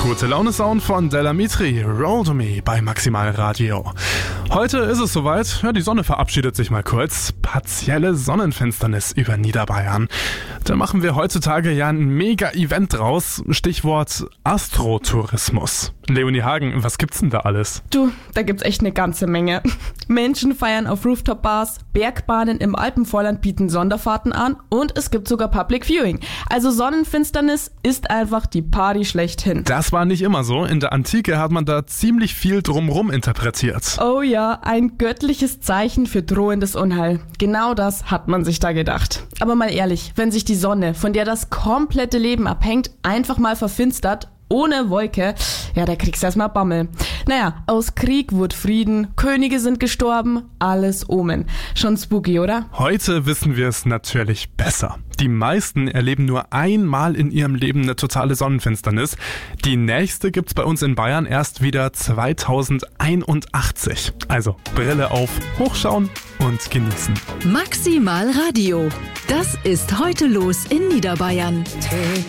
Gute Laune Sound von Della Mitri, Roll to Me bei Maximal Radio. Heute ist es soweit, die Sonne verabschiedet sich mal kurz. Partielle Sonnenfinsternis über Niederbayern. Da machen wir heutzutage ja ein Mega-Event draus. Stichwort Astrotourismus. Leonie Hagen, was gibt's denn da alles? Du, da gibt's echt eine ganze Menge. Menschen feiern auf Rooftop-Bars, Bergbahnen im Alpenvorland bieten Sonderfahrten an und es gibt sogar Public Viewing. Also Sonnenfinsternis ist einfach die Party schlechthin. Das war nicht immer so. In der Antike hat man da ziemlich viel drumrum interpretiert. Oh ja, ein göttliches Zeichen für drohendes Unheil. Genau das hat man sich da gedacht. Aber mal ehrlich, wenn sich die Sonne, von der das komplette Leben abhängt, einfach mal verfinstert, ohne Wolke, ja, da kriegst du erstmal Bammel. Naja, aus Krieg wurde Frieden, Könige sind gestorben, alles Omen. Schon spooky, oder? Heute wissen wir es natürlich besser. Die meisten erleben nur einmal in ihrem Leben eine totale Sonnenfinsternis. Die nächste gibt's bei uns in Bayern erst wieder 2081. Also Brille auf, hochschauen und genießen. Maximal Radio. Das ist heute los in Niederbayern.